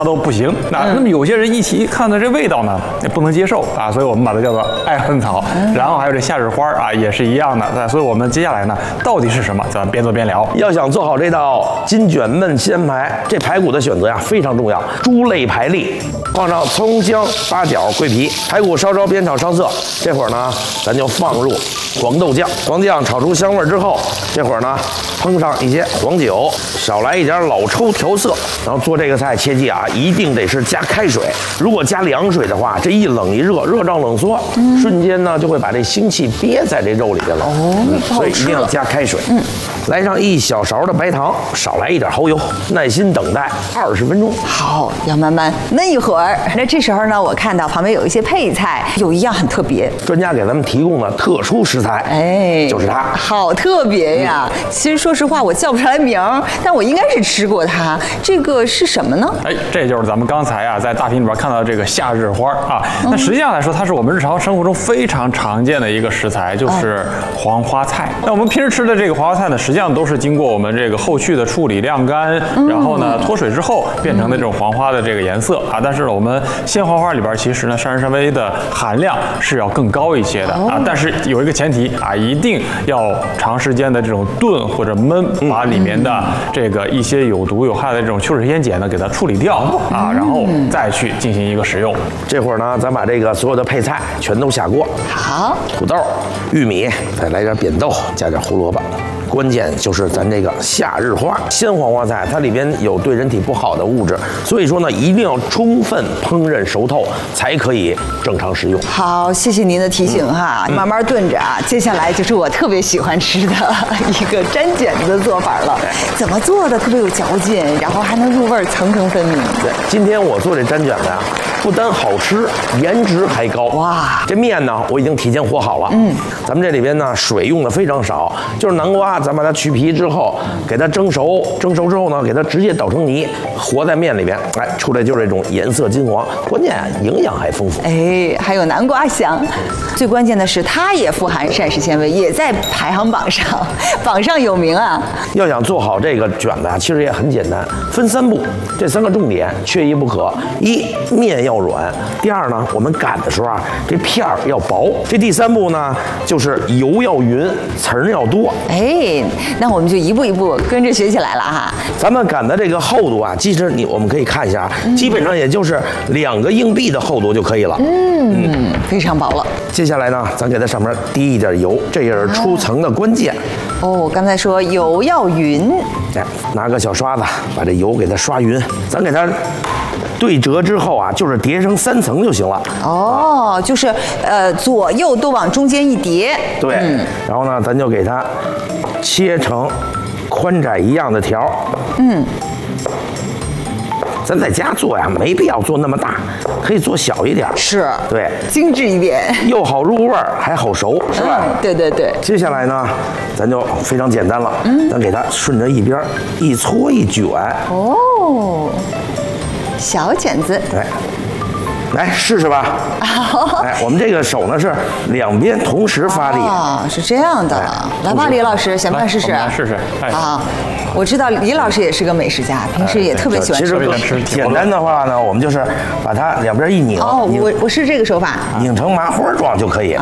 都不行。那么有些人一起一看到这味道呢，也不能接受啊，所以我们把它叫做爱恨草。然后还有这夏日花啊，也是一样的。所以我们接下来呢，到底是什么？咱边做边聊。 要想做好这道金卷焖鲜排，这排骨的选择呀非常重要。猪肋排粒，放上葱姜八角桂皮，排骨烧煸炒上色。这会儿呢，咱就放入黄豆酱，黄酱炒出香味之后，这会儿呢，烹上一些黄酒，少来一点老抽调色。然后做这个菜切记啊，一定得是加开水。如果加凉水的话，这一冷一热，热胀冷缩，瞬间呢就会把这腥气憋在这肉里边了。所以一定要加开水。来上1小勺的白糖，少来一点蚝油，耐心等待20分钟。 好，要慢慢焖一会儿。那这时候呢，我看到旁边有一些配菜，有一样很特别， 专家给咱们提供的特殊食材，就是它。 好特别呀！其实说实话，我叫不出来名儿，但我应该是吃过它。这个是什么呢？ 这就是咱们刚才啊在大屏里边看到的这个夏日花啊。那实际上来说，它是我们日常生活中非常常见的一个食材，就是黄花菜。那我们平时吃的这个黄花菜呢，实际上都是经过我们这个后续的处理晾干，然后呢脱水之后变成的这种黄花的这个颜色啊。但是呢，我们鲜黄花里边其实呢膳食纤维的含量是要更高一些的啊。但是有一个前提啊，一定要长时间的这种炖或者焖，把里面的这个一些有毒有害的这种秋水仙碱呢给它处理掉啊，然后再去进行一个食用。 这会儿呢，咱把这个所有的配菜全都下锅。 好， 土豆、玉米，再来点扁豆，加点胡萝卜。关键就是咱这个夏日花鲜黄花菜，它里边有对人体不好的物质，所以说呢，一定要充分烹饪熟透，才可以正常食用。 好，谢谢您的提醒哈，慢慢炖着啊。接下来就是我特别喜欢吃的一个粘卷子的做法了。怎么做的特别有嚼劲，然后还能入味，层层分明。 对，今天我做这粘卷子啊，不单好吃，颜值还高。哇，这面呢，我已经提前和好了。咱们这里边呢，水用的非常少，就是南瓜。咱把它去皮之后，给它蒸熟，蒸熟之后呢，给它直接捣成泥，和在面里边，出来就是这种颜色金黄，关键营养还丰富。 还有南瓜香。最关键的是，它也富含膳食纤维，也在排行榜上，榜上有名啊。 要想做好这个卷子啊，其实也很简单，分3步，这3个重点缺一不可。1，面要软；第2呢，我们擀的时候啊，这片儿要薄；这第3步呢，就是油要匀，层儿要多。 那我们就一步一步跟着学起来了哈。 咱们擀的这个厚度啊，其实我们可以看一下，基本上也就是2个硬币的厚度就可以了。 非常薄了。 接下来呢，咱给它上面滴一点油，这也是出层的关键。 刚才说油要匀， 拿个小刷子把这油给它刷匀，咱给它对折之后啊，就是叠成3层就行了。 就是左右都往中间一叠。 对，然后呢，咱就给它切成宽窄一样的条。咱在家做呀，没必要做那么大，可以做小一点。 是， 对， 精致一点， 又好入味儿，还好熟，是吧？ 对对对。 接下来呢，咱就非常简单了，咱给它顺着一边一搓一卷。 小卷子。 来试试吧。我们这个手呢是2边同时发力。 是这样的。来吧，李老师，想不想试试？ 来试试。 我知道李老师也是个美食家，平时也特别喜欢吃。简单的话呢，我们就是把它2边一拧。 我是这个手法。 拧成麻花状就可以。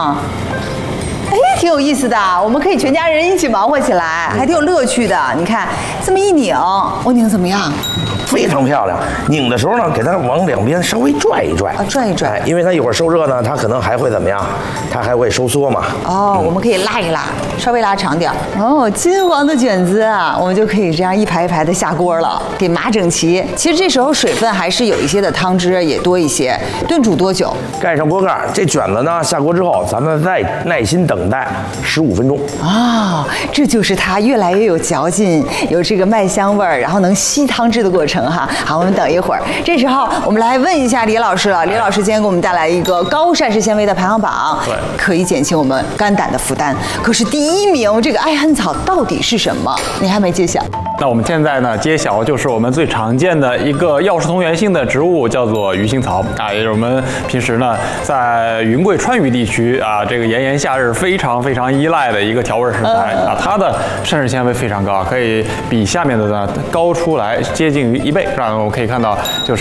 挺有意思的，我们可以全家人一起忙活起来，还挺有乐趣的。你看这么一拧，我拧怎么样？ 非常漂亮。拧的时候呢，给它往2边稍微拽一拽， 拽一拽， 因为它一会儿受热呢，它可能还会怎么样？它还会收缩嘛。 我们可以拉一拉，稍微拉长点。金黄的卷子啊，我们就可以这样一排一排的下锅了，给码整齐。其实这时候水分还是有一些的，汤汁也多一些。炖煮多久？ 盖上锅盖，这卷子呢下锅之后，咱们再耐心等待15分钟。 这就是它越来越有嚼劲，有这个麦香味儿，然后能吸汤汁的过程哈。好，我们等一会儿。这时候我们来问一下李老师了。李老师今天给我们带来一个高膳食纤维的排行榜，可以减轻我们肝胆的负担。可是第1名这个爱恨草到底是什么？你还没揭晓。 那我们现在呢揭晓就是我们最常见的一个药食同源性的植物，叫做鱼腥草啊，也是我们平时呢在云贵川渝地区啊，这个炎炎夏日非常依赖的一个调味食材啊，它的膳食纤维非常高，可以比下面的呢高出来接近于1倍。让我们可以看到就是。